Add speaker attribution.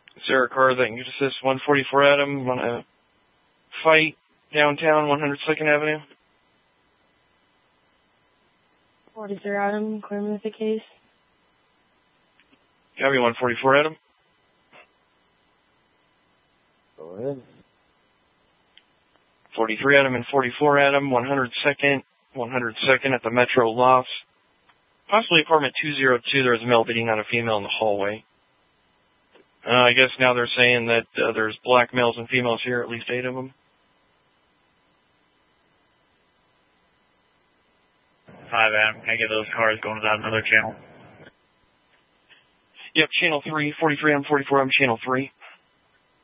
Speaker 1: Is there a car that can assist 144 Adam on a fight downtown 102nd Avenue?
Speaker 2: 43 Adam, clear with the case.
Speaker 1: Copy 144 Adam.
Speaker 3: Go ahead.
Speaker 1: 43 Adam and 44 Adam, 102nd at the Metro Lofts. Possibly apartment 202, there was a male beating on a female in the hallway. I guess now they're saying that there's black males and females here, at least 8 of them.
Speaker 4: 5 Adam, can I get those cars going to that another channel?
Speaker 1: Yep, channel 3, 43 Adam, 44 Adam, channel 3.